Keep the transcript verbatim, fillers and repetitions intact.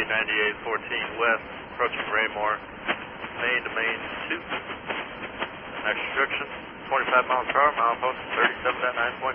ninety-eight fourteen west, approaching Raymore, main to main two. Next restriction, twenty-five miles per hour, mile post thirty-seven point nine point